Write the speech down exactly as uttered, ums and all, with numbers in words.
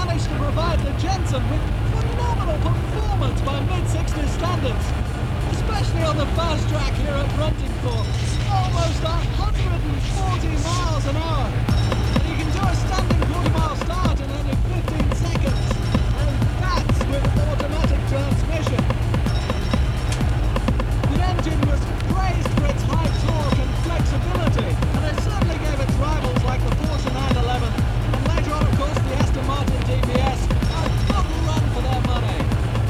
managed to provide the Jensen with phenomenal performance by mid sixties standards, especially on the fast track here at Bruntingthorpe. Almost one hundred forty miles an hour.